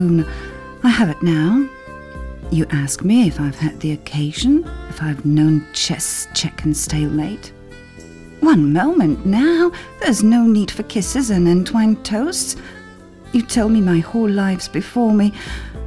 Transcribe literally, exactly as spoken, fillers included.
I have it now. You ask me if I've had the occasion, if I've known chess, check and stalemate. One moment now, there's no need for kisses and entwined toasts. You tell me my whole life's before me.